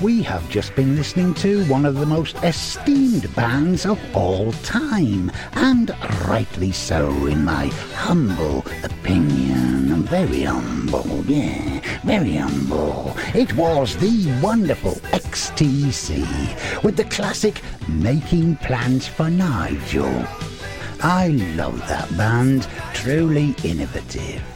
we have just been listening to one of the most esteemed bands of all time, and rightly so in my humble opinion. Very humble, yeah, very humble. It was the wonderful XTC with the classic Making Plans for Nigel. I love that band, truly innovative.